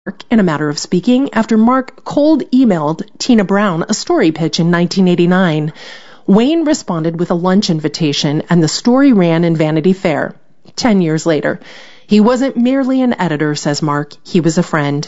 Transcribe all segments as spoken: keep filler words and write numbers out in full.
in a matter of speaking after Mark cold emailed Tina Brown a story pitch in nineteen eighty-nine. Wayne responded with a lunch invitation, and the story ran in Vanity Fair. Ten years later. He wasn't merely an editor, says Mark. He was a friend.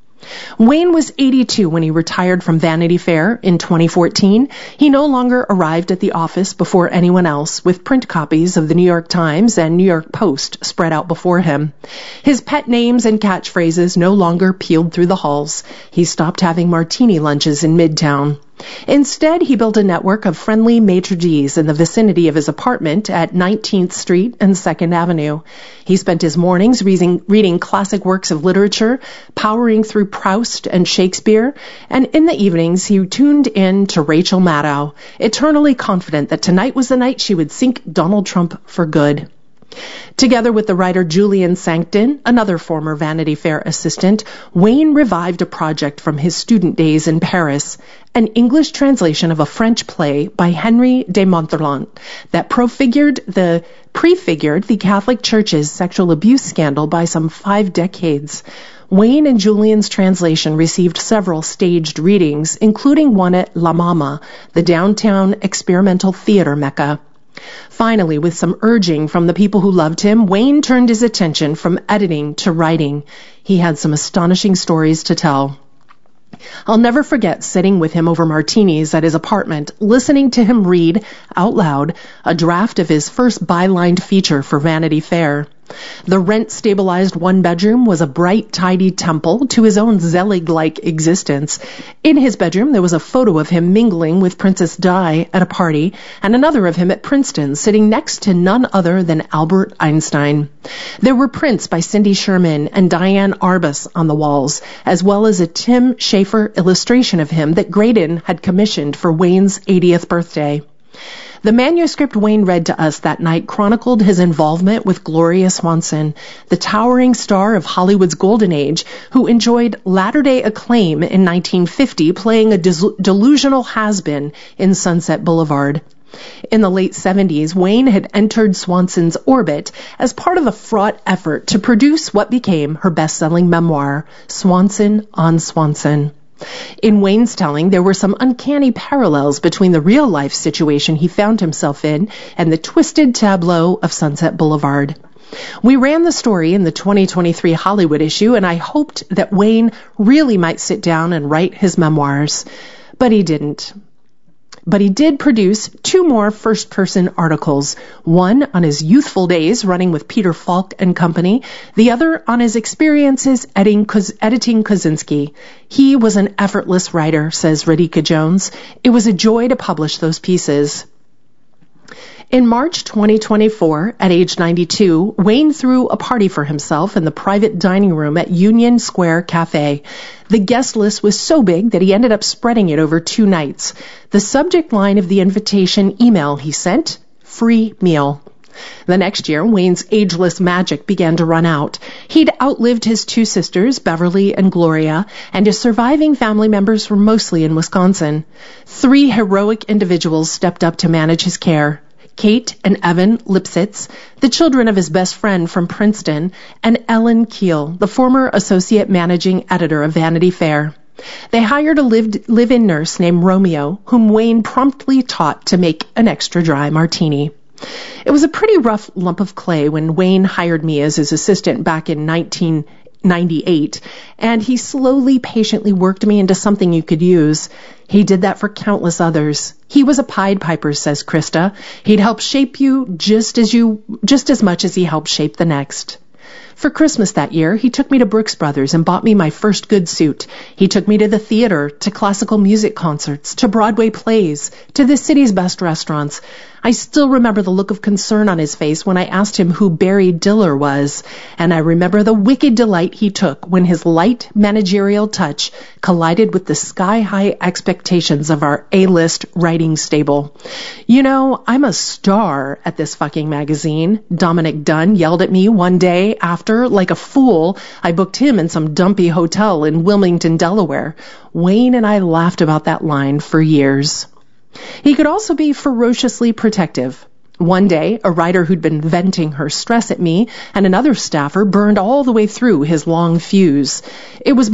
Wayne was eighty-two when he retired from Vanity Fair in twenty fourteen. He no longer arrived at the office before anyone else, with print copies of the New York Times and New York Post spread out before him. His pet names and catchphrases no longer peeled through the halls. He stopped having martini lunches in Midtown. Instead, he built a network of friendly maitre d's in the vicinity of his apartment at nineteenth Street and second Avenue. He spent his mornings reading, reading classic works of literature, powering through Proust and Shakespeare, and in the evenings he tuned in to Rachel Maddow, eternally confident that tonight was the night she would sink Donald Trump for good. Together with the writer Julian Sancton, another former Vanity Fair assistant, Wayne revived a project from his student days in Paris, an English translation of a French play by Henry de Montherlant that prefigured the, prefigured the Catholic Church's sexual abuse scandal by some five decades. Wayne and Julian's translation received several staged readings, including one at La Mama, the downtown experimental theater mecca. Finally, with some urging from the people who loved him, Wayne turned his attention from editing to writing. He had some astonishing stories to tell. I'll never forget sitting with him over martinis at his apartment, listening to him read, out loud, a draft of his first bylined feature for Vanity Fair. The rent-stabilized one-bedroom was a bright, tidy temple to his own Zelig-like existence. In his bedroom, there was a photo of him mingling with Princess Di at a party, and another of him at Princeton, sitting next to none other than Albert Einstein. There were prints by Cindy Sherman and Diane Arbus on the walls, as well as a Tim Schafer illustration of him that Graydon had commissioned for Wayne's eightieth birthday. The manuscript Wayne read to us that night chronicled his involvement with Gloria Swanson, the towering star of Hollywood's golden age, who enjoyed latter-day acclaim in nineteen fifty, playing a dis- delusional has-been in Sunset Boulevard. In the late seventies, Wayne had entered Swanson's orbit as part of a fraught effort to produce what became her best-selling memoir, Swanson on Swanson. In Wayne's telling, there were some uncanny parallels between the real-life situation he found himself in and the twisted tableau of Sunset Boulevard. We ran the story in the twenty twenty-three Hollywood issue, and I hoped that Wayne really might sit down and write his memoirs. But he didn't. But he did produce two more first-person articles, one on his youthful days running with Peter Falk and Company, the other on his experiences editing, editing Kozinski. He was an effortless writer, says Radhika Jones. It was a joy to publish those pieces. In March twenty twenty-four, at age ninety-two, Wayne threw a party for himself in the private dining room at Union Square Cafe. The guest list was so big that he ended up spreading it over two nights. The subject line of the invitation email he sent, free meal. The next year, Wayne's ageless magic began to run out. He'd outlived his two sisters, Beverly and Gloria, and his surviving family members were mostly in Wisconsin. Three heroic individuals stepped up to manage his care. Kate and Evan Lipsitz, the children of his best friend from Princeton, and Ellen Keel, the former associate managing editor of Vanity Fair. They hired a lived, live-in nurse named Romeo, whom Wayne promptly taught to make an extra dry martini. It was a pretty rough lump of clay when Wayne hired me as his assistant back in nineteen ninety-eight, and he slowly, patiently worked me into something you could use. He did that for countless others. He was a Pied Piper, says Krista. He'd help shape you just as you, just as much as he helped shape the next. For Christmas that year, he took me to Brooks Brothers and bought me my first good suit. He took me to the theater, to classical music concerts, to Broadway plays, to the city's best restaurants. I still remember the look of concern on his face when I asked him who Barry Diller was, and I remember the wicked delight he took when his light managerial touch collided with the sky-high expectations of our A-list writing stable. You know, I'm a star at this fucking magazine, Dominic Dunn yelled at me one day after, like a fool, I booked him in some dumpy hotel in Wilmington, Delaware. Wayne and I laughed about that line for years. He could also be ferociously protective. One day, a writer who'd been venting her stress at me and another staffer burned all the way through his long fuse. It was